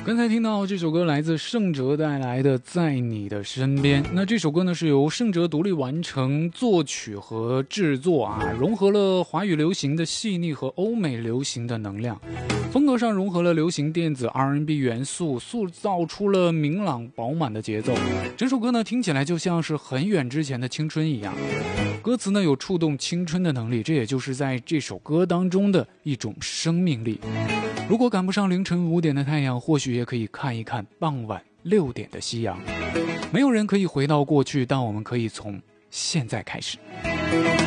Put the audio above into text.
刚才听到这首歌来自盛哲带来的《在你的身边》，那这首歌呢是由盛哲独立完成作曲和制作啊，融合了华语流行的细腻和欧美流行的能量，风格上融合了流行电子 R&B 元素，塑造出了明朗饱满的节奏。整首歌呢听起来就像是很远之前的青春一样，歌词呢有触动青春的能力，这也就是在这首歌当中的一种生命力。如果赶不上凌晨5点的太阳，或许也可以看一看傍晚6点的夕阳。没有人可以回到过去，但我们可以从现在开始。